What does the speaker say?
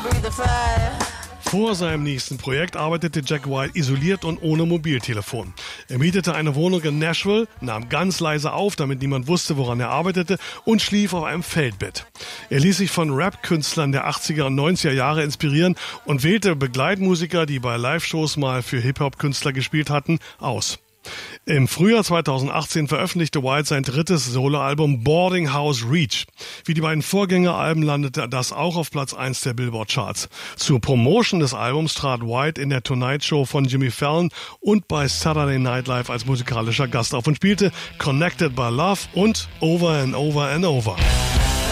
Vor seinem nächsten Projekt arbeitete Jack White isoliert und ohne Mobiltelefon. Er mietete eine Wohnung in Nashville, nahm ganz leise auf, damit niemand wusste, woran er arbeitete, und schlief auf einem Feldbett. Er ließ sich von Rap-Künstlern der 80er und 90er Jahre inspirieren und wählte Begleitmusiker, die bei Live-Shows mal für Hip-Hop-Künstler gespielt hatten, aus. Im Frühjahr 2018 veröffentlichte White sein drittes Soloalbum Boarding House Reach. Wie die beiden Vorgängeralben landete das auch auf Platz 1 der Billboard-Charts. Zur Promotion des Albums trat White in der Tonight Show von Jimmy Fallon und bei Saturday Night Live als musikalischer Gast auf und spielte Connected by Love und Over and Over and Over.